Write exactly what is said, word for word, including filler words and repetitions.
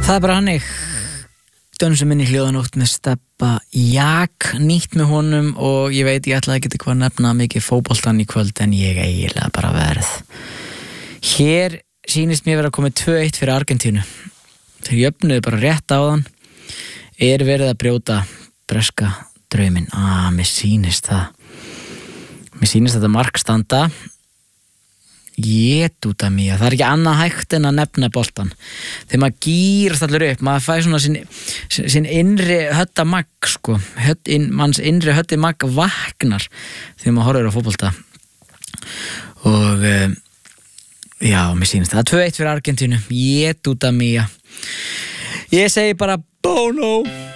Það er bara hannig dönsum inn í hljóðanótt með Stebba Jak, nýtt með honum og ég veit ég ætlaði ekki eitthvað að nefna mikið fótboltan í kvöld en ég eiginlega bara verð. Hér sýnist mér vera að koma tvö eitt fyrir Argentínu. Þeir jöfnuðu bara rétt á þann. Er verið að brjóta breska drauminn? Ah, mér sýnist það. Mér sýnist þetta mark standa. Ég út af mér, það er ekki annað hægt en að nefna boltan. Þegar maður gýrast allur upp, maður fæ svona sín, sín innri hötta magg, sko. Hött, inn, manns innri hötti magg vaknar þegar maður horfir á fótbolta. Og um, já, mér sýnist það. tvö eitt fyrir Argentínu. Ég út af mér. Ég segi bara Bono.